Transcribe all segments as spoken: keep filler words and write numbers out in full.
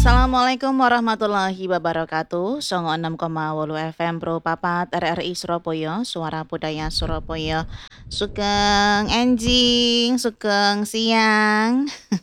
Assalamualaikum warahmatullahi wabarakatuh. Songo enam koma wolu F M Pro Papat R R I Surabaya, Suara Budaya Surabaya. Sugeng enjing, sugeng siang.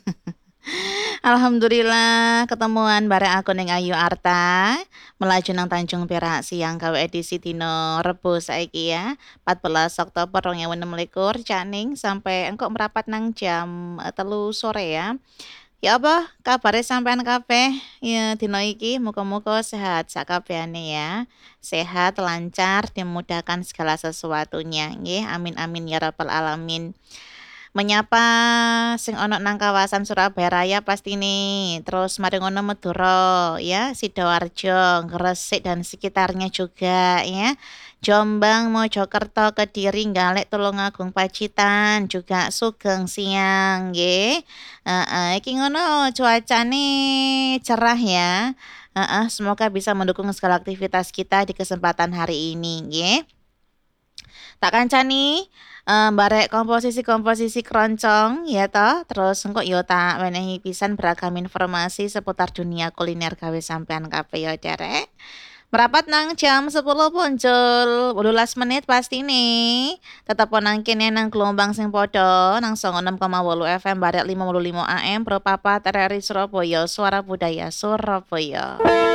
Alhamdulillah ketemuan bareng aku ning Ayu Arta. Melaju nang Tanjung Perak siang gawe edisi dino Rebo saiki ya. empat belas Oktober dua ribu enam belas Caning sampai engkok merapat nang jam eh, telu sore ya. Ya apa kabare sampean kabeh ya dina iki muga-muga sehat sakabehane ya. Sehat, lancar, dimudahkan segala sesuatunya nggih. Amin amin ya rabbal alamin. Menyapa sing ono nang kawasan Surabaya Raya pasti nih. Terus mari ngono Madura ya, Sidoarjo, Gresik dan sekitarnya juga ya. Jombang, Mojokerto, Kediri, Galek, Tulungagung, Pacitan, juga Sugeng siang nggih. Heeh, iki ngono cuacane cerah ya. Heeh, semoga bisa mendukung segala aktivitas kita di kesempatan hari ini nggih. Tak kancani eh, barek komposisi-komposisi keroncong ya toh. Terus engko yo tak wenehi pisan beragam informasi seputar dunia kuliner gawe sampean kabeh yo derek. Merapat nang jam sepuluh muncul wolulas menit pasti nih. Tetap nang kene nang gelombang sing podo nang songo enam koma wolu F M barek lima puluh lima A M Pro Papat R R I Surabaya, Suara Budaya Surabaya.